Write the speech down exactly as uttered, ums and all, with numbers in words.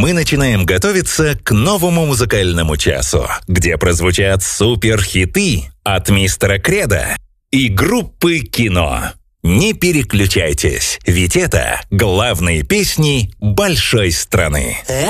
мы начинаем готовиться к новому музыкальному часу, где прозвучат суперхиты от мистера Кредо и группы «Кино». Не переключайтесь, ведь это главные песни большой страны.